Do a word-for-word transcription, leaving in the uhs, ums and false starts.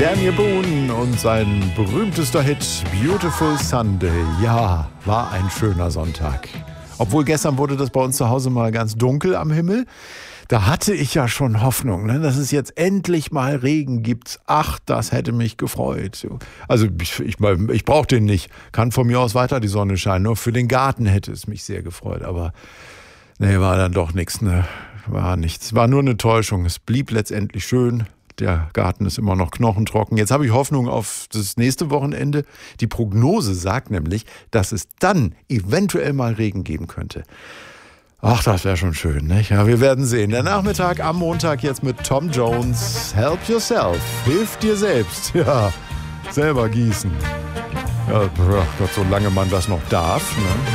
Daniel Boone und sein berühmtester Hit Beautiful Sunday. Ja, war ein schöner Sonntag. Obwohl gestern wurde das bei uns zu Hause mal ganz dunkel am Himmel. Da hatte ich ja schon Hoffnung, ne, dass es jetzt endlich mal Regen gibt. Ach, das hätte mich gefreut. Also ich, ich, ich brauche den nicht. Kann von mir aus weiter die Sonne scheinen. Nur für den Garten hätte es mich sehr gefreut. Aber nee, war dann doch nichts. Ne? War nichts. War nur eine Täuschung. Es blieb letztendlich schön. Der Garten ist immer noch knochentrocken. Jetzt habe ich Hoffnung auf das nächste Wochenende. Die Prognose sagt nämlich, dass es dann eventuell mal Regen geben könnte. Ach, das wäre schon schön, nicht? Ja, wir werden sehen. Der Nachmittag am Montag jetzt mit Tom Jones. Help yourself. Hilf dir selbst. Ja, selber gießen. Ja, Gott, solange man das noch darf, ne?